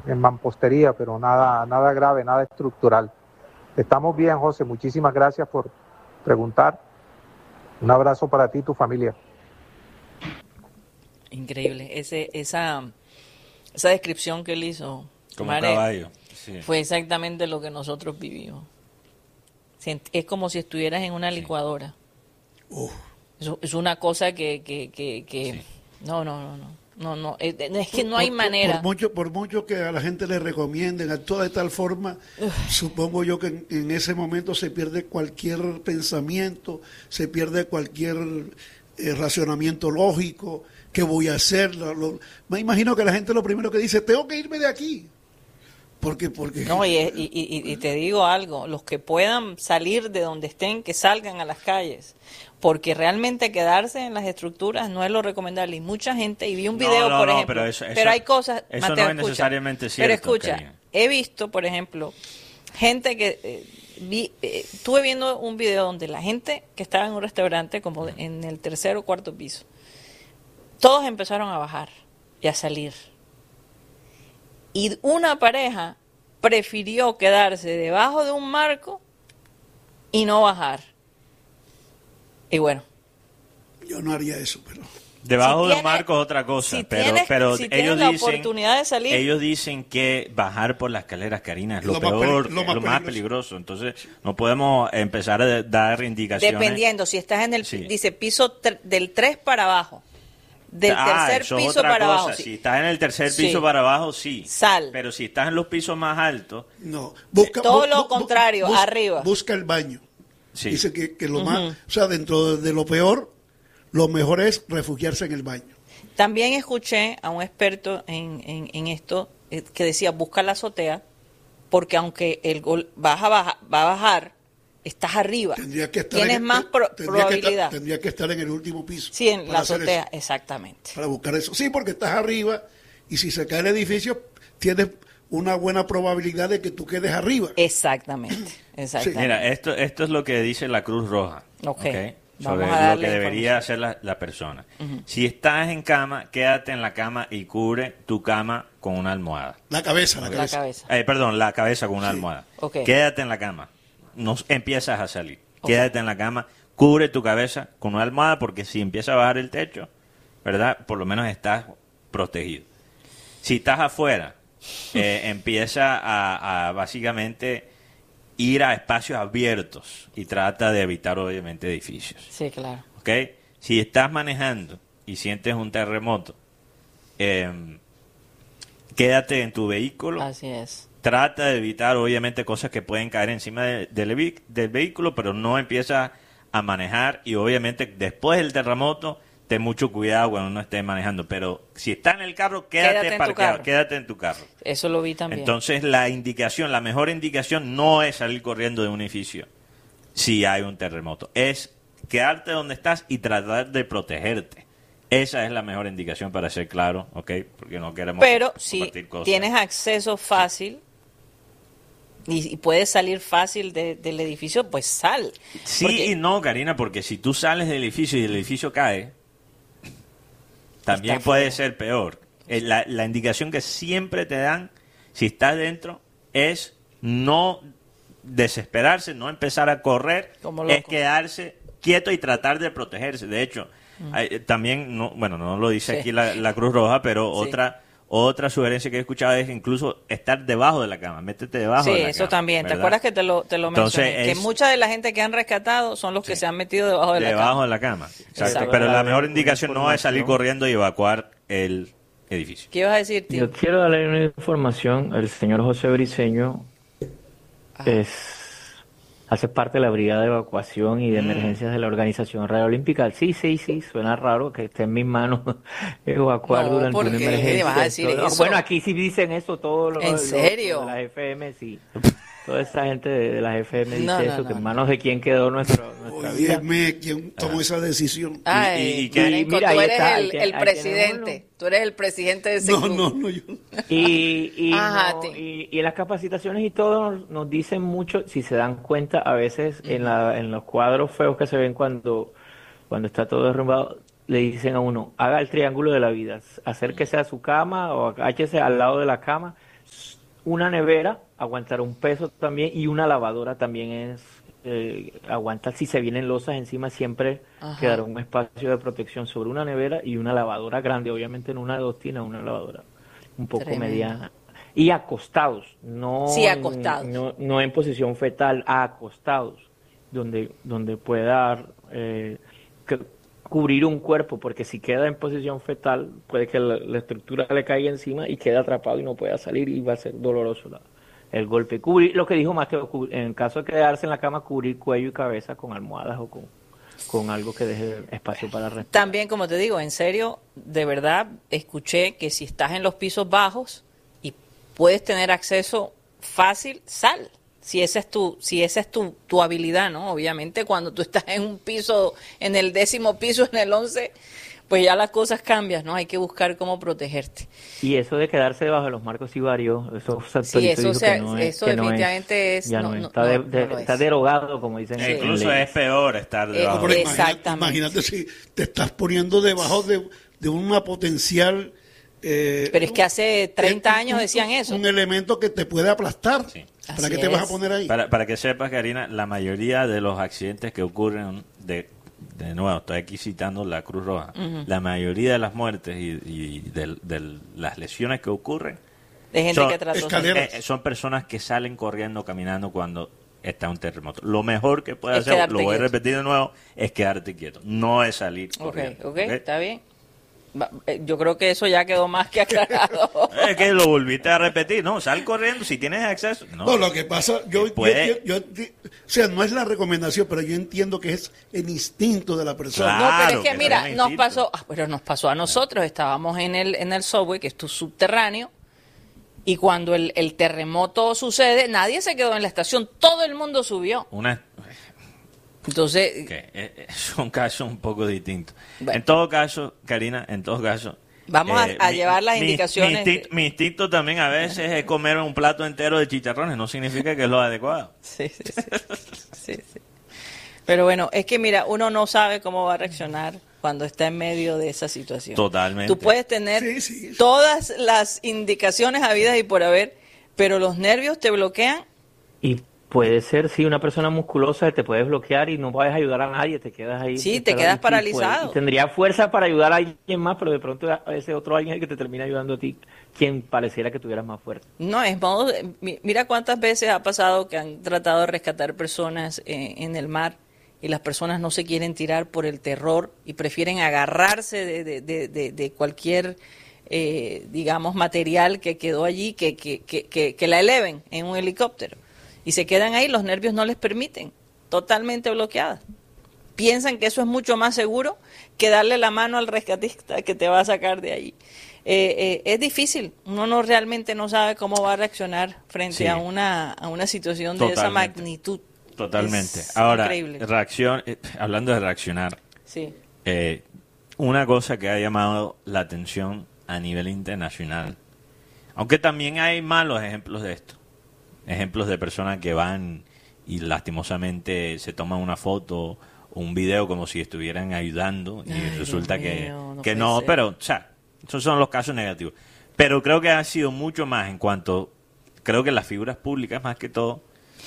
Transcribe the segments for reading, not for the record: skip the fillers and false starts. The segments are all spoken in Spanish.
en mampostería, pero nada grave, nada estructural. Estamos bien, José, muchísimas gracias por preguntar. Un abrazo para ti y tu familia. Increíble, esa descripción que él hizo, como Mare, caballo, sí. Fue exactamente lo que nosotros vivimos. Es como si estuvieras en una licuadora. Es una cosa que Sí. no, es que no hay manera. Por mucho que a la gente le recomienden, actúa de tal forma, supongo yo que en ese momento se pierde cualquier pensamiento, se pierde cualquier racionamiento lógico. ¿Qué voy a hacer? Me imagino que la gente lo primero que dice, tengo que irme de aquí. Porque No, y te digo algo, los que puedan salir de donde estén, que salgan a las calles, porque realmente quedarse en las estructuras no es lo recomendable. Y mucha gente, y vi un video, por ejemplo, pero hay cosas, eso Mateo, no es necesariamente cierto. Pero escucha, Karina. he visto, por ejemplo, gente que estuve viendo un video donde la gente que estaba en un restaurante, como en el tercer o cuarto piso, todos empezaron a bajar y a salir. Y una pareja prefirió quedarse debajo de un marco y no bajar. Y bueno. Yo no haría eso, pero... Debajo de un marco es otra cosa, pero si ellos la dicen, oportunidad de salir, ellos dicen que bajar por las escaleras, Karina, es lo más peligroso. Entonces, no podemos empezar a dar indicaciones. Dependiendo, si estás en el, dice, piso del 3 para abajo. Del tercer piso para abajo. Si estás en el tercer piso para abajo, sí. Sal. Pero si estás en los pisos más altos... No. Todo lo contrario, arriba. Busca el baño. Sí. Dice que lo más... O sea, dentro de lo peor, lo mejor es refugiarse en el baño. También escuché a un experto en esto que decía, busca la azotea, porque aunque el gol va a bajar, estás arriba. Tienes más probabilidad. Tendría que estar en el último piso. Sí, en la azotea, exactamente. Para buscar eso. Sí, porque estás arriba y si se cae el edificio, tienes una buena probabilidad de que tú quedes arriba. Exactamente. Sí. Mira, esto es lo que dice la Cruz Roja. Okay. Sobre lo que debería hacer la persona. Si estás en cama, quédate en la cama y cubre tu cama con una almohada. La cabeza. Perdón, la cabeza con una almohada. Okay. Quédate en la cama. No empiezas a salir. Quédate en la cama, cubre tu cabeza con una almohada, porque si empieza a bajar el techo, ¿verdad? Por lo menos estás protegido. Si estás afuera, empieza a básicamente ir a espacios abiertos y trata de evitar obviamente edificios. Sí, claro. ¿Ok? Si estás manejando y sientes un terremoto, quédate en tu vehículo. Así es. Trata de evitar, obviamente, cosas que pueden caer encima del vehículo, pero no empieza a manejar. Y, obviamente, después del terremoto, ten mucho cuidado cuando no estés manejando. Pero si estás en el carro, quédate parqueado, quédate en tu carro. Eso lo vi también. Entonces, la mejor indicación no es salir corriendo de un edificio si hay un terremoto. Es quedarte donde estás y tratar de protegerte. Esa es la mejor indicación, para ser claro, ¿ok? Porque no queremos Pero compartir cosas. Tienes acceso fácil y puedes salir fácil del edificio, pues sal. Sí y no, Karina, porque si tú sales del edificio y el edificio cae, también puede ser peor. La indicación que siempre te dan, si estás dentro, es no desesperarse, no empezar a correr, es quedarse quieto y tratar de protegerse. De hecho, también, no lo dice aquí la Cruz Roja, pero otra sugerencia que he escuchado es incluso estar debajo de la cama, métete debajo de la cama. Sí, eso también, ¿verdad? ¿Te acuerdas que te lo mencioné? Que mucha de la gente que han rescatado son los que se han metido debajo de la cama. Debajo de la cama, exacto. Pero la mejor indicación no es salir corriendo y evacuar el edificio. ¿Qué ibas a decir, tío? Yo quiero darle una información. El señor José Briceño hace parte de la brigada de evacuación y de emergencias de la Organización Olímpica. Sí, suena raro que esté en mis manos evacuar durante una emergencia. ¿Vas a decir eso? Bueno, aquí sí dicen eso todos los... ¿En serio? De las FM, sí. Toda esa gente de las FM dice eso, que en manos de quién quedó nuestra vida. ¿Quién tomó esa decisión? Ay, mira, tú eres el presidente. Tú eres el presidente de ese club. No, yo. Y en las capacitaciones y todo nos dicen mucho, si se dan cuenta, a veces en los cuadros feos que se ven cuando está todo derrumbado, le dicen a uno, haga el triángulo de la vida, acérquese a su cama o agáchese al lado de la cama, una nevera aguantará un peso también, y una lavadora también aguanta. Si se vienen losas encima, siempre quedará un espacio de protección sobre una nevera y una lavadora grande. Obviamente en una de dos tiene una lavadora un poco mediana. Y acostados, no en posición fetal, acostados, donde pueda cubrir un cuerpo, porque si queda en posición fetal, puede que la estructura le caiga encima y quede atrapado y no pueda salir, y va a ser doloroso el golpe. Cubrir, lo que dijo Mateo, en caso de quedarse en la cama, cubrir cuello y cabeza con almohadas o con algo que deje espacio para respirar. También, como te digo, en serio, de verdad, escuché que si estás en los pisos bajos y puedes tener acceso fácil, sal. Si esa es tu habilidad, ¿no? Obviamente cuando tú estás en un piso, en el 10º piso, en el 11, pues ya las cosas cambian, ¿no? Hay que buscar cómo protegerte. Y eso de quedarse debajo de los marcos y varios, eso definitivamente está derogado, como dicen. Sí. Incluso es peor estar debajo. Exactamente. Imagínate si te estás poniendo debajo de una potencial... pero es que hace 30 años decían eso. Un elemento que te puede aplastar. Sí. ¿Para qué te vas a poner ahí? Para que sepas, Karina, la mayoría de los accidentes que ocurren, de nuevo, estoy aquí citando la Cruz Roja, la mayoría de las muertes y de las lesiones que ocurren de gente que trató son personas que salen corriendo, caminando cuando está un terremoto. Lo mejor que puedes hacer, lo voy a repetir de nuevo, es quedarte quieto, no es salir corriendo. Okay, está bien. Yo creo que eso ya quedó más que aclarado. Es que lo volviste a repetir, ¿no? Sal corriendo si tienes acceso. No, lo que pasa, o sea, no es la recomendación, pero yo entiendo que es el instinto de la persona. Claro, no, pero es que mira, nos pasó a nosotros, estábamos en el subway, que es tu subterráneo, y cuando el terremoto sucede, nadie se quedó en la estación, todo el mundo subió. Entonces, son casos un poco distintos. Bueno. En todo caso, Karina, vamos a llevar las indicaciones. Mi instinto también a veces es comer un plato entero de chicharrones, no significa que es lo adecuado. Sí. Pero bueno, es que mira, uno no sabe cómo va a reaccionar cuando está en medio de esa situación. Totalmente. Tú puedes tener todas las indicaciones habidas y por haber, pero los nervios te bloquean. Y puede ser, una persona musculosa te puedes bloquear y no puedes ayudar a nadie, te quedas ahí. Sí, te quedas paralizado. Y tendría fuerza para ayudar a alguien más, pero de pronto a ese otro alguien es el que te termina ayudando a ti, quien pareciera que tuvieras más fuerza. No, es modo, mira cuántas veces ha pasado que han tratado de rescatar personas en el mar y las personas no se quieren tirar por el terror y prefieren agarrarse de cualquier, digamos, material que quedó allí, que la eleven en un helicóptero. Y se quedan ahí, los nervios no les permiten, totalmente bloqueadas. Piensan que eso es mucho más seguro que darle la mano al rescatista que te va a sacar de ahí. Es difícil, uno realmente no sabe cómo va a reaccionar frente a una situación de esa magnitud. Totalmente. Es ahora, increíble. Hablando de reaccionar, una cosa que ha llamado la atención a nivel internacional, aunque también hay malos ejemplos de esto, ejemplos de personas que van y lastimosamente se toman una foto o un video como si estuvieran ayudando y resulta que no, pero o sea, esos son los casos negativos. Pero creo que ha sido mucho más en cuanto, creo que las figuras públicas más que todo,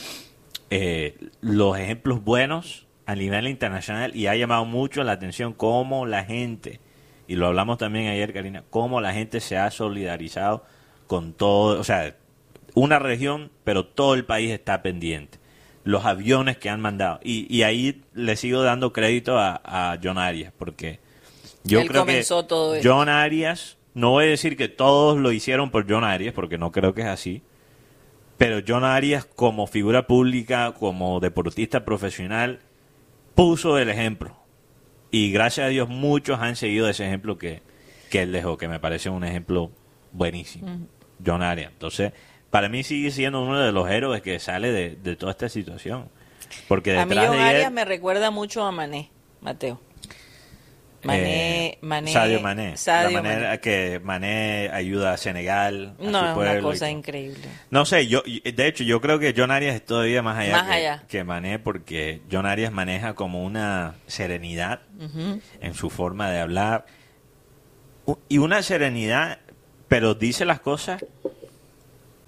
los ejemplos buenos a nivel internacional, y ha llamado mucho la atención cómo la gente, y lo hablamos también ayer, Karina, cómo la gente se ha solidarizado con todo, o sea, una región, pero todo el país está pendiente. Los aviones que han mandado. Y ahí le sigo dando crédito a John Arias, porque yo creo que John Arias, no voy a decir que todos lo hicieron por John Arias, porque no creo que es así, pero John Arias como figura pública, como deportista profesional, puso el ejemplo. Y gracias a Dios muchos han seguido ese ejemplo que él dejó, que me parece un ejemplo buenísimo. John Arias. Entonces, para mí sigue siendo uno de los héroes que sale de toda esta situación. Porque detrás a mí John Arias me recuerda mucho a Mané, Mateo. Sadio Mané. La manera que Mané ayuda a Senegal, a su pueblo. Es una cosa increíble. No sé, de hecho yo creo que John Arias es todavía más allá que Mané, porque John Arias maneja como una serenidad en su forma de hablar. Y una serenidad, pero dice las cosas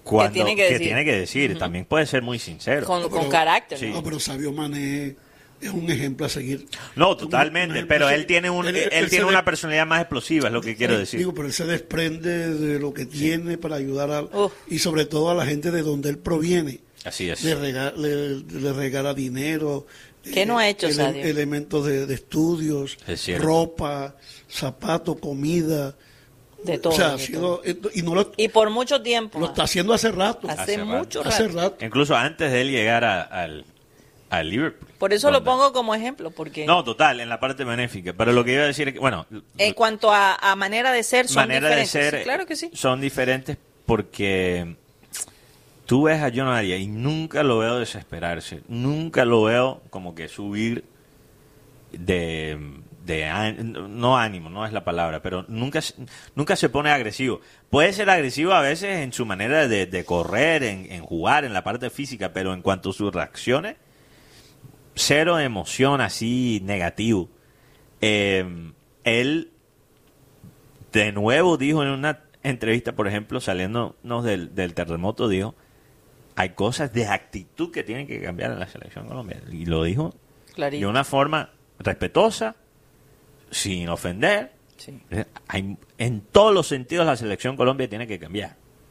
que tiene que decir. También puede ser muy sincero. Con carácter. Sí. No, pero Sadio Mané es un ejemplo a seguir. No, totalmente, pero él tiene una personalidad más explosiva, es lo que quiero decir. Digo, pero él se desprende de lo que tiene para ayudar y sobre todo a la gente de donde él proviene. Así es. Le regala dinero. ¿Qué no ha hecho Sadio? Elementos de estudios, ropa, zapatos, comida. De todo. O sea, y por mucho tiempo. Lo está haciendo hace rato. Hace mucho rato. Hace rato. Incluso antes de él llegar al Liverpool. Por eso lo pongo como ejemplo, porque... No, total, en la parte benéfica. Pero lo que iba a decir es que, bueno... En cuanto a manera de ser, son diferentes. Sí, claro que sí. Son diferentes porque tú ves a John Arias y nunca lo veo desesperarse. Nunca lo veo como que subir no ánimo, no es la palabra, pero nunca se pone agresivo. Puede ser agresivo a veces en su manera de correr, en jugar, en la parte física, pero en cuanto a sus reacciones, cero emoción así negativo. Él de nuevo dijo en una entrevista, por ejemplo, saliéndonos del terremoto, dijo, hay cosas de actitud que tienen que cambiar en la selección colombiana. Y lo dijo Clarito. De una forma respetuosa, sin ofender. Sí. En todos los sentidos la selección Colombia tiene que cambiar.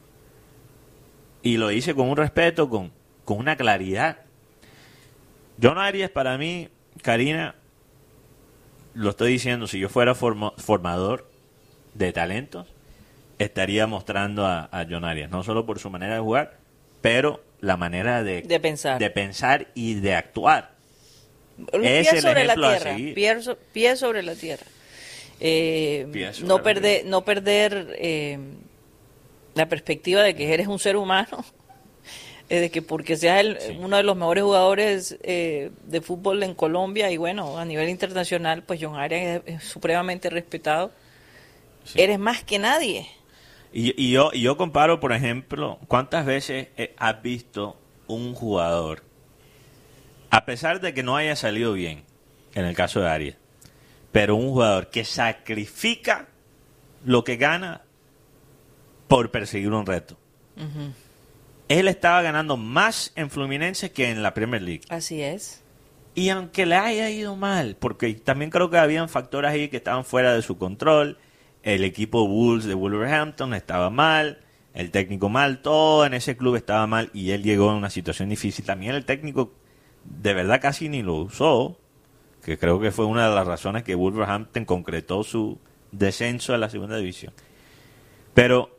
Y lo hice con un respeto, con una claridad. John Arias, para mí, Karina, lo estoy diciendo, si yo fuera formador de talentos, estaría mostrando a John Arias, no solo por su manera de jugar, pero la manera de pensar y de actuar. Es el ejemplo a seguir. Pie sobre la tierra. No perder la perspectiva de que eres un ser humano, de que porque seas uno de los mejores jugadores de fútbol en Colombia y bueno, a nivel internacional, pues John Arias es supremamente respetado. Sí. Eres más que nadie. Y yo comparo, por ejemplo, ¿cuántas veces has visto un jugador, a pesar de que no haya salido bien, en el caso de Arias, pero un jugador que sacrifica lo que gana por perseguir un reto? Uh-huh. Él estaba ganando más en Fluminense que en la Premier League. Así es. Y aunque le haya ido mal, porque también creo que habían factores ahí que estaban fuera de su control, el equipo Wolves de Wolverhampton estaba mal, el técnico mal, todo en ese club estaba mal y él llegó en una situación difícil. También el técnico de verdad casi ni lo usó, que creo que fue una de las razones que Wolverhampton concretó su descenso a la segunda división. Pero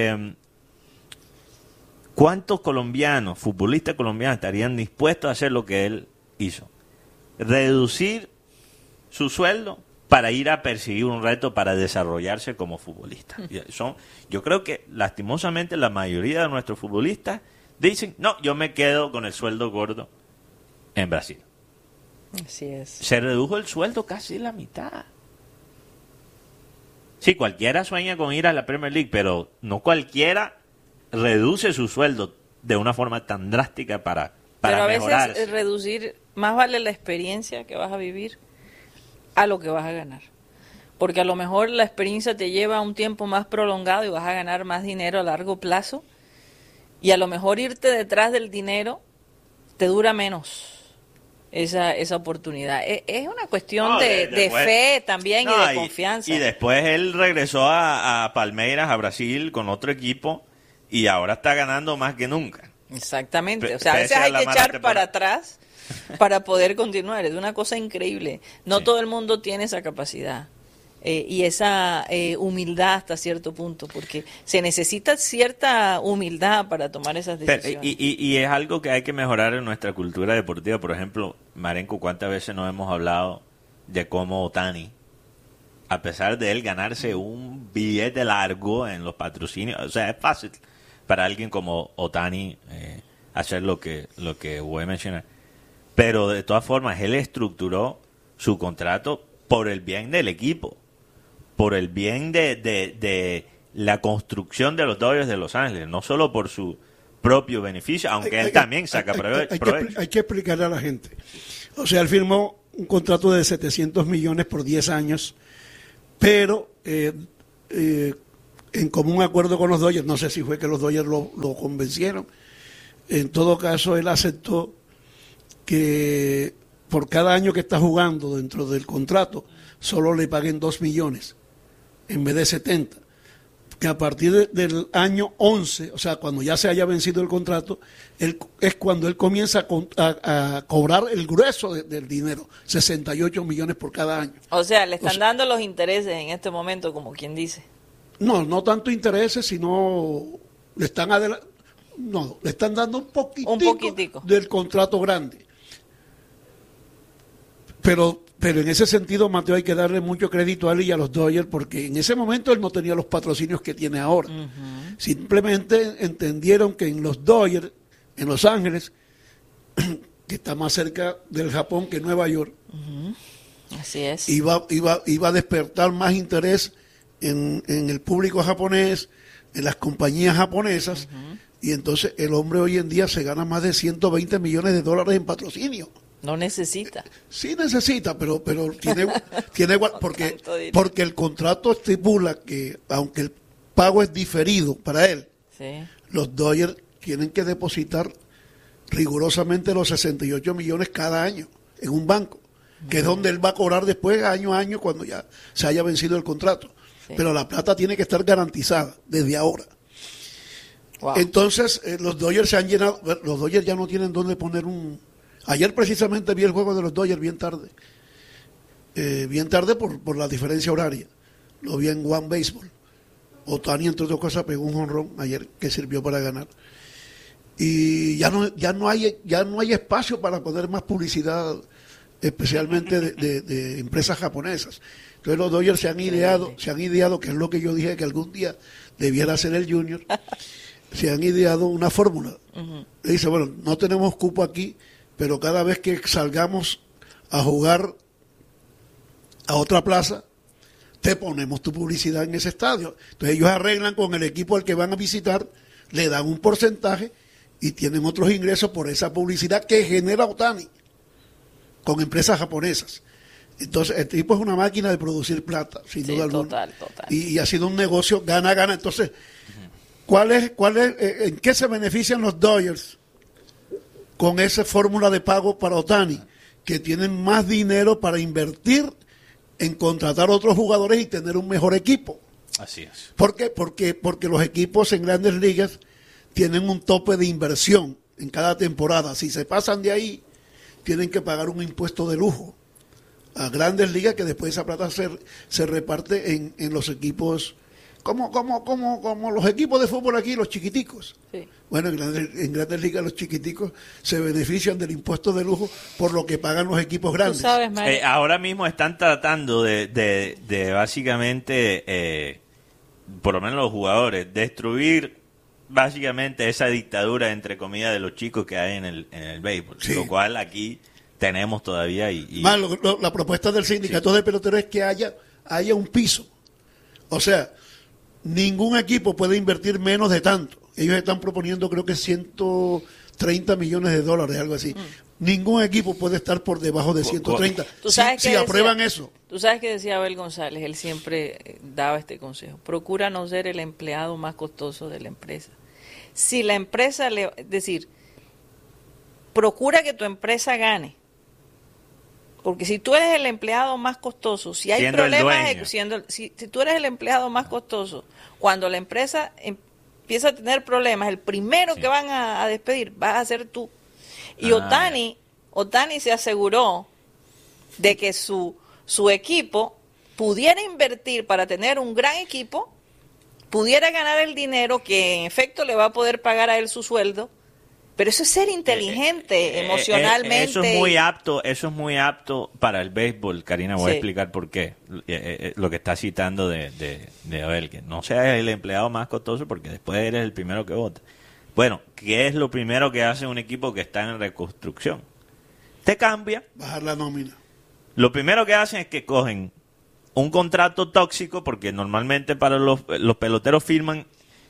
¿cuántos colombianos, futbolistas colombianos, estarían dispuestos a hacer lo que él hizo? Reducir su sueldo para ir a perseguir un reto para desarrollarse como futbolista. Yo creo que lastimosamente la mayoría de nuestros futbolistas dicen, no, yo me quedo con el sueldo gordo en Brasil. Así es. Se redujo el sueldo casi la mitad. Sí, cualquiera sueña con ir a la Premier League, pero no cualquiera reduce su sueldo de una forma tan drástica para pero a mejorarse. Veces reducir, más vale la experiencia que vas a vivir a lo que vas a ganar. Porque a lo mejor la experiencia te lleva a un tiempo más prolongado y vas a ganar más dinero a largo plazo. Y a lo mejor irte detrás del dinero te dura menos esa oportunidad. Es una cuestión de fe también y de confianza. Y después él regresó a Palmeiras, a Brasil, con otro equipo y ahora está ganando más que nunca. Exactamente. O sea, a veces hay que echar para atrás para poder continuar. Es una cosa increíble. No todo el mundo tiene esa capacidad y esa humildad hasta cierto punto, porque se necesita cierta humildad para tomar esas decisiones. Y es algo que hay que mejorar en nuestra cultura deportiva. Por ejemplo, Marenco, ¿cuántas veces nos hemos hablado de cómo Otani, a pesar de él ganarse un billete largo en los patrocinios, o sea, es fácil para alguien como Otani hacer lo que voy a mencionar, pero de todas formas él estructuró su contrato por el bien del equipo, por el bien de la construcción de los Dodgers de Los Ángeles, no solo por su propio beneficio, aunque él también saca provecho. Hay que explicarle a la gente. O sea, él firmó un contrato de 700 millones por 10 años, pero en común acuerdo con los Dodgers, no sé si fue que los Dodgers lo convencieron, en todo caso él aceptó que por cada año que está jugando dentro del contrato solo le paguen 2 millones en vez de 70, que a partir del año 11, o sea, cuando ya se haya vencido el contrato, es cuando él comienza a cobrar el grueso del dinero, 68 millones por cada año. O sea, le están dando los intereses en este momento, como quien dice. No tanto intereses, sino le están le están dando un poquitico del contrato grande. Pero en ese sentido, Mateo, hay que darle mucho crédito a él y a los Dodgers, porque en ese momento él no tenía los patrocinios que tiene ahora. Uh-huh. Simplemente entendieron que en los Dodgers, en Los Ángeles, que está más cerca del Japón que Nueva York, uh-huh. Así es. Iba a despertar más interés en el público japonés, en las compañías japonesas, uh-huh. Y entonces el hombre hoy en día se gana más de 120 millones de dólares en patrocinio. No necesita. Sí necesita, pero tiene porque el contrato estipula que aunque el pago es diferido para él, sí. Los Dodgers tienen que depositar rigurosamente los 68 millones cada año en un banco, que es donde él va a cobrar después año a año cuando ya se haya vencido el contrato. Sí. Pero la plata tiene que estar garantizada desde ahora. Wow. Entonces, los Dodgers se han llenado, los Dodgers ya no tienen dónde poner Ayer precisamente vi el juego de los Dodgers bien tarde por la diferencia horaria. Lo vi en One Baseball. Ohtani, entre otras cosas, pegó un jonrón ayer que sirvió para ganar. Y ya no hay espacio para poner más publicidad, especialmente de empresas japonesas. Entonces los Dodgers se han ideado, que es lo que yo dije que algún día debiera ser el Junior, se han ideado una fórmula. Uh-huh. Le dice, bueno, no tenemos cupo aquí, pero cada vez que salgamos a jugar a otra plaza, te ponemos tu publicidad en ese estadio. Entonces ellos arreglan con el equipo al que van a visitar, le dan un porcentaje y tienen otros ingresos por esa publicidad que genera Ohtani con empresas japonesas. Entonces el tipo es una máquina de producir plata, sin duda alguna. Total. Y ha sido un negocio gana. Entonces, ¿en qué se benefician los Dodgers con esa fórmula de pago para Ohtani? Que tienen más dinero para invertir en contratar otros jugadores y tener un mejor equipo. Así es. ¿Por qué? Porque los equipos en Grandes Ligas tienen un tope de inversión en cada temporada. Si se pasan de ahí, tienen que pagar un impuesto de lujo a Grandes Ligas, que después esa plata se reparte en los equipos, como los equipos de fútbol aquí, los chiquiticos. Sí. Bueno, en Grandes Ligas los chiquiticos se benefician del impuesto de lujo por lo que pagan los equipos grandes. ¿Tú sabes, ahora mismo están tratando de básicamente, por lo menos los jugadores, destruir básicamente esa dictadura, entre comillas, de los chicos que hay en el béisbol. Sí. Lo cual aquí tenemos todavía. La propuesta del sindicato de peloteros es que haya un piso. O sea, ningún equipo puede invertir menos de tanto. Ellos están proponiendo, creo que 130 millones de dólares, algo así. Ningún equipo puede estar por debajo de 130 si aprueban eso. Tú sabes que decía Abel González, él siempre daba este consejo: procura no ser el empleado más costoso de la empresa. Si la empresa es decir, procura que tu empresa gane. Porque si tú eres el empleado más costoso, si hay problemas, si tú eres el empleado más costoso, cuando la empresa empieza a tener problemas, el primero que van a despedir vas a ser tú. Y Ohtani se aseguró de que su equipo pudiera invertir para tener un gran equipo, pudiera ganar el dinero que en efecto le va a poder pagar a él su sueldo. Pero eso es ser inteligente emocionalmente. Eso es muy apto para el béisbol, Karina. Voy a explicar por qué. Lo que está citando de Abel, que no seas el empleado más costoso porque después eres el primero que vota. Bueno, ¿qué es lo primero que hace un equipo que está en reconstrucción? Te cambia. Bajar la nómina. Lo primero que hacen es que cogen un contrato tóxico, porque normalmente para los peloteros firman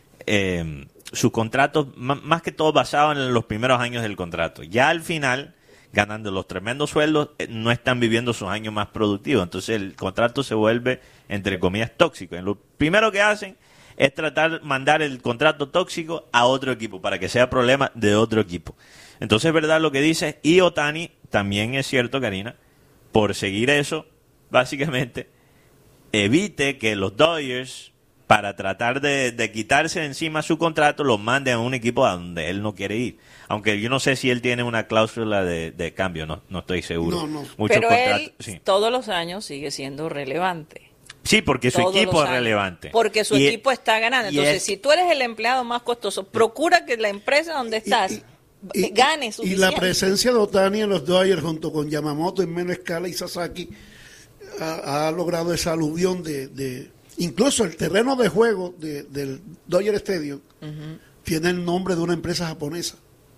sus contratos más que todo basados en los primeros años del contrato. Ya al final, ganando los tremendos sueldos, no están viviendo sus años más productivos. Entonces el contrato se vuelve, entre comillas, tóxico. Lo primero que hacen es tratar de mandar el contrato tóxico a otro equipo para que sea problema de otro equipo. Entonces es verdad lo que dices, y Ohtani también es cierto, Karina, por seguir eso, básicamente, evite que los Dodgers, para tratar de quitarse de encima su contrato, lo manden a un equipo a donde él no quiere ir. Aunque yo no sé si él tiene una cláusula de cambio, no estoy seguro. No. Pero él todos los años sigue siendo relevante. Sí, porque su equipo es relevante. Porque su equipo está ganando. Entonces, si tú eres el empleado más costoso, procura que la empresa donde estás gane suficiente. Y la presencia de Ohtani en los Dodgers junto con Yamamoto en menor escala y Sasaki ha logrado esa aluvión de incluso el terreno de juego del Dodger Stadium tiene el nombre de una empresa japonesa.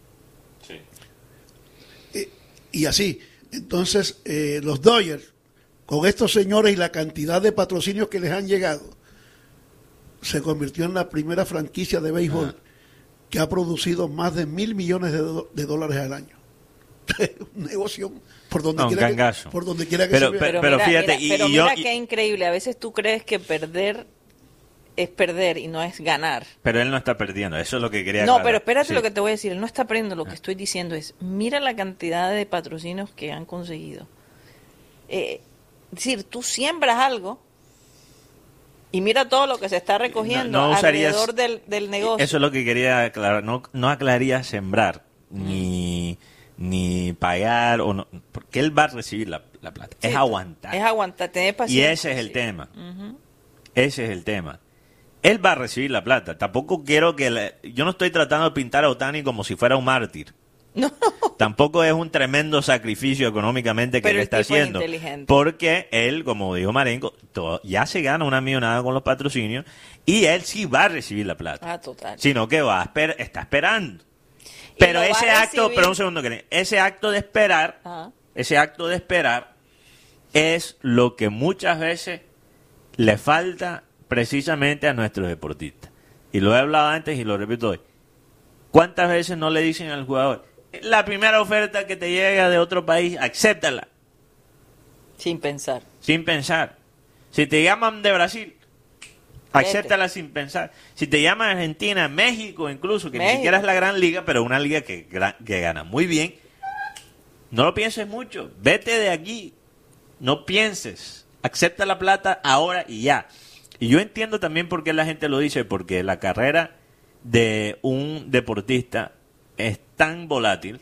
Sí. Y así, entonces los Dodgers, con estos señores y la cantidad de patrocinios que les han llegado, se convirtió en la primera franquicia de béisbol que ha producido más de $1,000 millones de dólares al año. Un negocio por donde quiera que se vea. Pero fíjate, mira qué increíble. A veces tú crees que perder es perder y no es ganar. Pero él no está perdiendo, eso es lo que quería aclarar. No, pero espérate lo que te voy a decir. Él no está perdiendo, lo que estoy diciendo es, mira la cantidad de patrocinios que han conseguido. Es decir, tú siembras algo y mira todo lo que se está recogiendo alrededor del negocio. Eso es lo que quería aclarar. No aclararía sembrar, ni pagar, o no, porque él va a recibir la plata. Sí, es aguantar. Es aguantar, tener paciencia. Y ese es el tema. Ese es el tema. Él va a recibir la plata. Tampoco quiero yo no estoy tratando de pintar a Ohtani como si fuera un mártir. No. Tampoco es un tremendo sacrificio económicamente que él está haciendo. Porque él, como dijo Marenco, ya se gana una millonada con los patrocinios y él sí va a recibir la plata. Total. Sino que está esperando. Pero ese acto, pero un segundo, ese acto de esperar, es lo que muchas veces le falta precisamente a nuestros deportistas. Y lo he hablado antes y lo repito hoy. ¿Cuántas veces no le dicen al jugador, la primera oferta que te llega de otro país, acéptala? Sin pensar. Si te llaman de Brasil, acéptala sin pensar. Si te llaman Argentina, México incluso, que ni siquiera es la gran liga, pero una liga que gana muy bien, no lo pienses mucho. Vete de aquí. No pienses. Acepta la plata ahora y ya. Y yo entiendo también por qué la gente lo dice, porque la carrera de un deportista es tan volátil.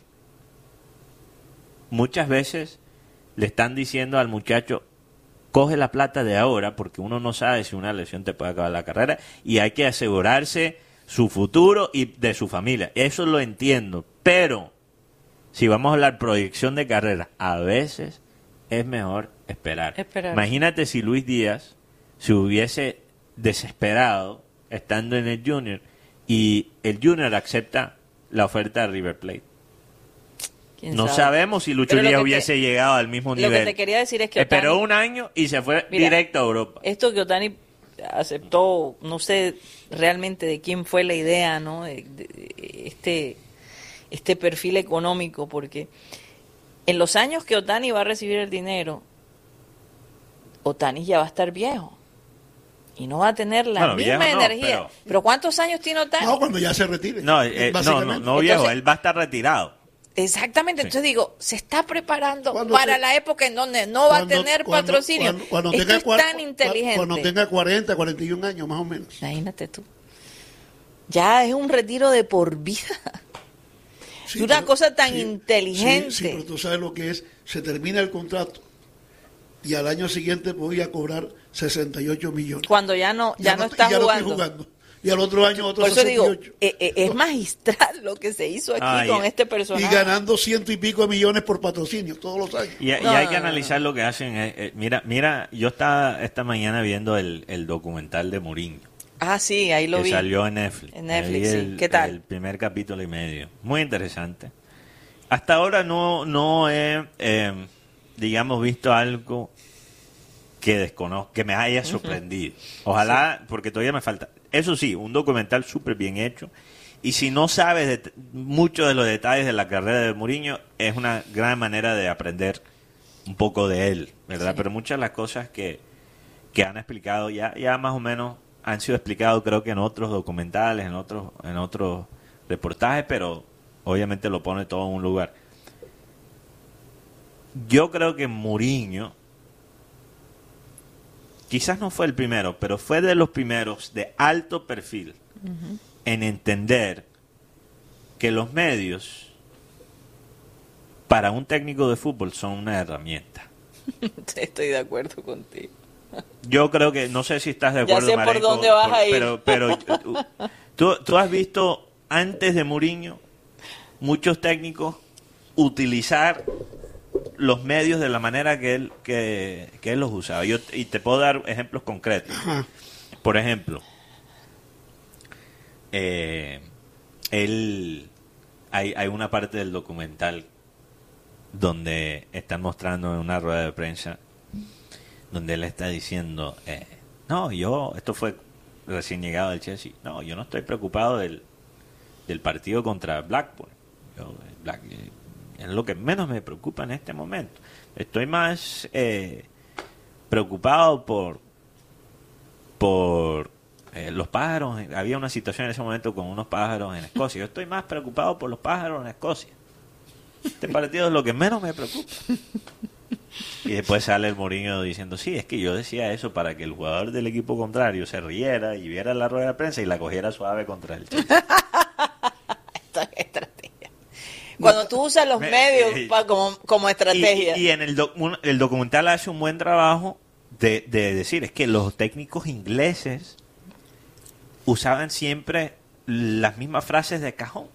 Muchas veces le están diciendo al muchacho, coge la plata de ahora, porque uno no sabe si una lesión te puede acabar la carrera y hay que asegurarse su futuro y de su familia. Eso lo entiendo, pero si vamos a hablar proyección de carrera, a veces es mejor esperar. Imagínate si Luis Díaz se hubiese desesperado estando en el Junior y el Junior acepta la oferta de River Plate. No sabemos si Lucho Díaz hubiese llegado al mismo nivel. Lo que te quería decir es que esperó un año y se fue directo a Europa. Esto que Ohtani aceptó, no sé realmente de quién fue la idea, ¿no? De este perfil económico, porque en los años que Ohtani va a recibir el dinero, Ohtani ya va a estar viejo y no va a tener la misma energía. Pero ¿cuántos años tiene Ohtani? No, cuando ya se retire. No viejo, entonces, él va a estar retirado. Exactamente, entonces digo, se está preparando para la época en donde no va a tener patrocinio. Cuando tenga, es tan inteligente. Cuando tenga 40, 41 años más o menos. Imagínate tú. Ya es un retiro de por vida. Sí, una cosa tan inteligente. Sí, pero tú sabes lo que es. Se termina el contrato y al año siguiente voy a cobrar 68 millones. Cuando ya no está jugando. Y al otro año otro 68. Por eso digo, es magistral lo que se hizo aquí con este personaje. Y ganando 100 y pico millones por patrocinio todos los años. Y hay que analizar lo que hacen. Mira, yo estaba esta mañana viendo el documental de Mourinho. Ah, sí, ahí lo vi. Que salió en Netflix. En Netflix, sí. ¿Qué tal? El primer capítulo y medio. Muy interesante. Hasta ahora no he, digamos, visto algo que desconozco, que me haya sorprendido. Ojalá, porque todavía me falta. Eso sí, un documental súper bien hecho. Y si no sabes mucho de los detalles de la carrera de Mourinho, es una gran manera de aprender un poco de él, ¿verdad? Sí. Pero muchas de las cosas que han explicado ya más o menos han sido explicados creo que en otros documentales, en otros reportajes, pero obviamente lo pone todo en un lugar. Yo creo que Mourinho quizás no fue el primero, pero fue de los primeros de alto perfil en entender que los medios para un técnico de fútbol son una herramienta. Estoy de acuerdo contigo. Yo creo que, no sé si estás de acuerdo, ya sé Marenco, por dónde vas a ir. Pero tú has visto antes de Mourinho muchos técnicos utilizar los medios de la manera que él los usaba. Y te puedo dar ejemplos concretos. Por ejemplo, hay una parte del documental donde están mostrando en una rueda de prensa donde él está diciendo esto fue recién llegado del Chelsea, yo no estoy preocupado del partido contra Blackburn. Es lo que menos me preocupa en este momento. Estoy más preocupado por los pájaros. Había una situación en ese momento con unos pájaros en Escocia. Yo estoy más preocupado por los pájaros en Escocia. Este partido es lo que menos me preocupa. Y después sale el Mourinho diciendo, sí, es que yo decía eso para que el jugador del equipo contrario se riera y viera la rueda de prensa y la cogiera suave contra el Chelsea. Esto es estrategia. Cuando tú usas los medios como estrategia. Y en el documental hace un buen trabajo de decir, es que los técnicos ingleses usaban siempre las mismas frases de cajón.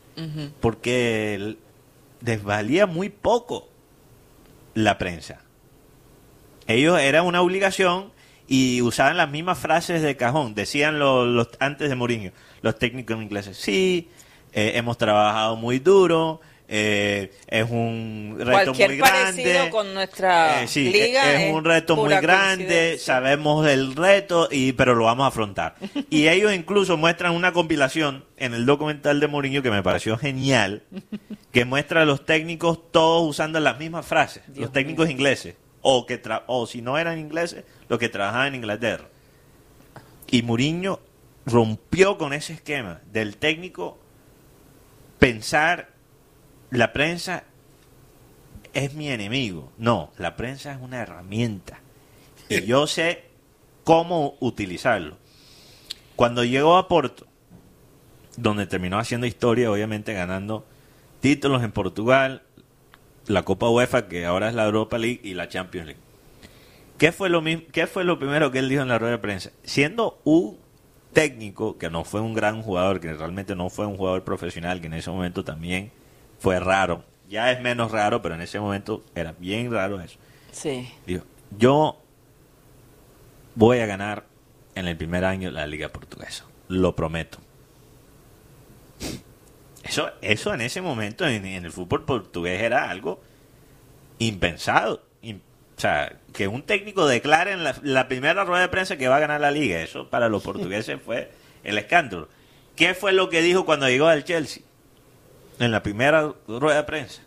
Porque desvalía muy poco la prensa. Ellos era una obligación y usaban las mismas frases de cajón. Decían los antes de Mourinho, los técnicos ingleses, sí, hemos trabajado muy duro, es un reto cualquier muy grande. Parecido con nuestra liga es un reto muy grande, sabemos el reto, pero lo vamos a afrontar. Y ellos incluso muestran una compilación en el documental de Mourinho que me pareció genial, que muestra a los técnicos todos usando las mismas frases, los técnicos ingleses, o si no eran ingleses, los que trabajaban en Inglaterra. Y Mourinho rompió con ese esquema del técnico pensar la prensa es mi enemigo. No, la prensa es una herramienta y yo sé cómo utilizarlo. Cuando llegó a Porto, donde terminó haciendo historia, obviamente ganando títulos en Portugal, la Copa UEFA, que ahora es la Europa League, y la Champions League. ¿Qué fue lo primero que él dijo en la rueda de prensa? Siendo un técnico que no fue un gran jugador, que realmente no fue un jugador profesional, que en ese momento también fue raro. Ya es menos raro, pero en ese momento era bien raro eso. Sí. Dijo, yo voy a ganar en el primer año la Liga Portuguesa. Lo prometo. Eso en ese momento en el fútbol portugués era algo impensado. O sea, que un técnico declare en la primera rueda de prensa que va a ganar la Liga. Eso para los portugueses fue el escándalo. ¿Qué fue lo que dijo cuando llegó al Chelsea? En la primera rueda de prensa.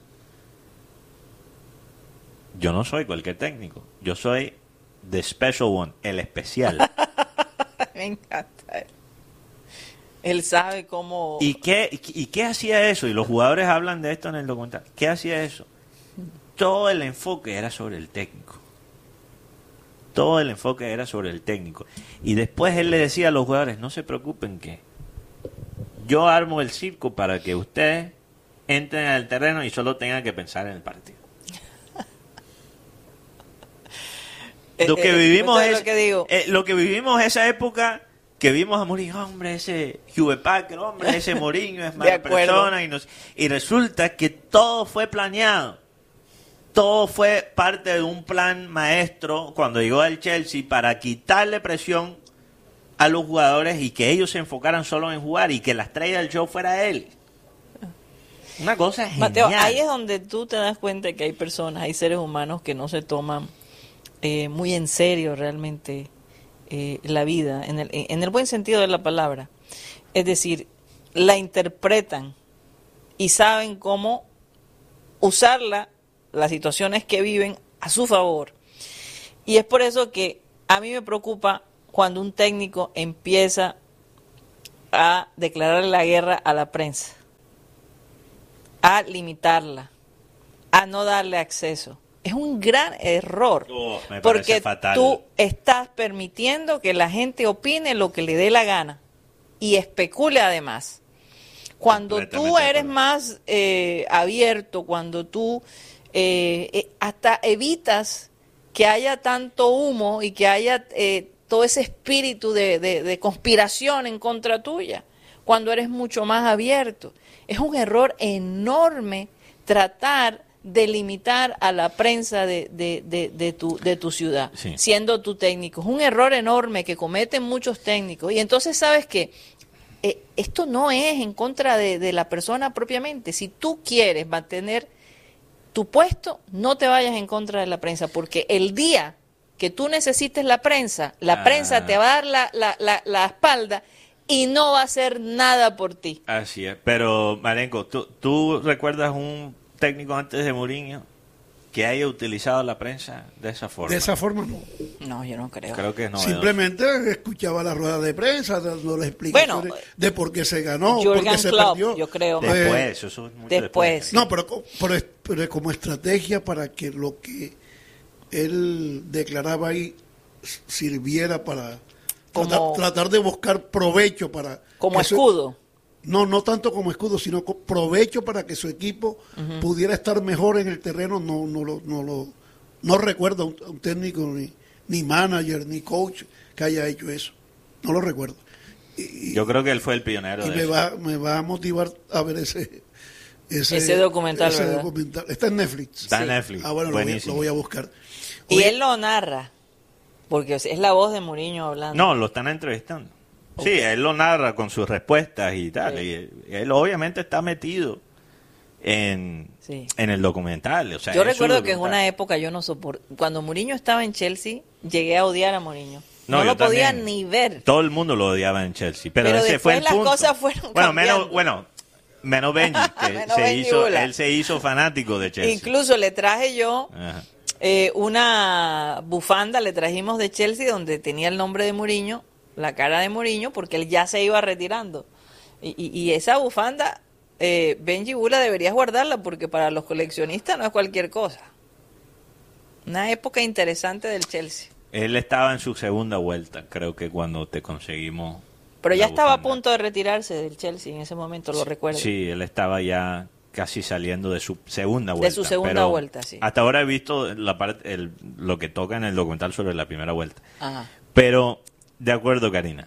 Yo no soy cualquier técnico. Yo soy the special one, el especial. Me encanta. Él sabe cómo... ¿Y qué hacía eso? Y los jugadores hablan de esto en el documental. ¿Qué hacía eso? Todo el enfoque era sobre el técnico. Todo el enfoque era sobre el técnico. Y después él le decía a los jugadores, no se preocupen que yo armo el circo para que ustedes entren al terreno y solo tengan que pensar en el partido. Lo que vivimos esa época, que vimos a Mourinho, hombre, ese Hugh Packer, hombre, ese Mourinho es mala persona, y resulta que todo fue planeado. Todo fue parte de un plan maestro cuando llegó al Chelsea para quitarle presión a los jugadores y que ellos se enfocaran solo en jugar y que la estrella del show fuera él. Una cosa genial. Mateo, ahí es donde tú te das cuenta que hay personas, hay seres humanos que no se toman muy en serio realmente la vida, en el buen sentido de la palabra. Es decir, la interpretan y saben cómo usarla, las situaciones que viven, a su favor. Y es por eso que a mí me preocupa cuando un técnico empieza a declararle la guerra a la prensa, a limitarla, a no darle acceso. Es un gran error, porque tú estás permitiendo que la gente opine lo que le dé la gana y especule además. Cuando tú eres más abierto, cuando tú hasta evitas que haya tanto humo y que haya todo ese espíritu de conspiración en contra tuya, cuando eres mucho más abierto. Es un error enorme tratar de limitar a la prensa de tu ciudad, sí, siendo tu técnico. Es un error enorme que cometen muchos técnicos. Y entonces, ¿sabes qué? Esto no es en contra de la persona propiamente. Si tú quieres mantener tu puesto, no te vayas en contra de la prensa, porque el día que tú necesites la prensa te va a dar la espalda y no va a hacer nada por ti. Así es. Pero, Marengo, ¿tú recuerdas un técnico antes de Mourinho que haya utilizado la prensa de esa forma? De esa forma no. No, yo no creo. Creo que es novedoso. Simplemente escuchaba la rueda de prensa, dando las explicaciones de por qué se ganó, por qué se perdió. Yo creo. Después, eso es mucho después. No, pero como estrategia para que lo que él declaraba ahí sirviera para tratar de buscar provecho para... Como escudo. No tanto como escudo, sino provecho para que su equipo pudiera estar mejor en el terreno. No recuerdo a un técnico, ni manager, ni coach que haya hecho eso. No lo recuerdo. Yo creo que él fue el pionero de eso. Me va a motivar a ver ese documental, ese ¿verdad? Documental. Está en Netflix. Está en Netflix. Bueno, lo voy a buscar. Y él lo narra, porque es la voz de Mourinho hablando. No, lo están entrevistando. Sí, él lo narra con sus respuestas y tal. Sí. Y él obviamente está metido en el documental. O sea, yo recuerdo que en una época yo no soporto. Cuando Mourinho estaba en Chelsea, llegué a odiar a Mourinho. No lo podía ni ver. Todo el mundo lo odiaba en Chelsea. Pero ese fue el punto. Las cosas fueron menos Benji, que él se hizo fanático de Chelsea. Incluso le traje yo una bufanda, le trajimos de Chelsea donde tenía el nombre de Mourinho, la cara de Mourinho, porque él ya se iba retirando. Y esa bufanda, Benji Bula, deberías guardarla, porque para los coleccionistas no es cualquier cosa. Una época interesante del Chelsea. Él estaba en su segunda vuelta, creo que cuando te conseguimos. Pero ya estaba a punto de retirarse del Chelsea en ese momento, lo recuerdo. Sí, él estaba ya casi saliendo de su segunda vuelta. De su segunda vuelta, sí. Hasta ahora he visto lo que toca en el documental sobre la primera vuelta. Ajá. Pero, de acuerdo, Karina,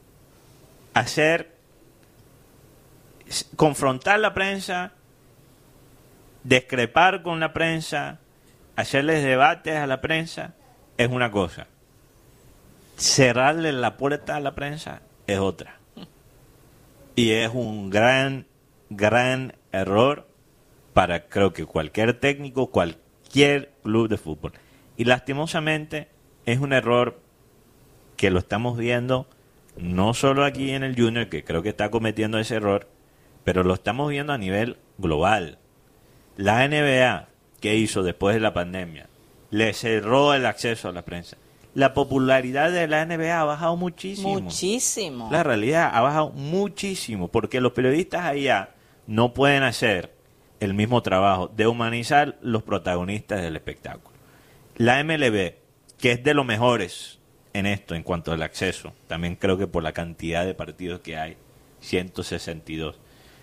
confrontar la prensa, discrepar con la prensa, hacerles debates a la prensa, es una cosa. Cerrarle la puerta a la prensa es otra. Y es un gran error para, creo que cualquier técnico, cualquier club de fútbol. Y lastimosamente es un error que lo estamos viendo no solo aquí en el Junior, que creo que está cometiendo ese error, pero lo estamos viendo a nivel global. La NBA, ¿qué hizo después de la pandemia? Le cerró el acceso a la prensa. La popularidad de la NBA ha bajado muchísimo. Muchísimo. La realidad ha bajado muchísimo, porque los periodistas allá no pueden hacer el mismo trabajo de humanizar los protagonistas del espectáculo. La MLB, que es de los mejores en esto, en cuanto al acceso, también creo que por la cantidad de partidos que hay, 162.